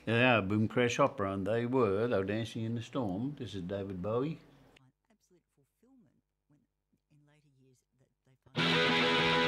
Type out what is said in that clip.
Yeah, Boom Crash Opera, and they were, though Dancing in the Storm. This is David Bowie.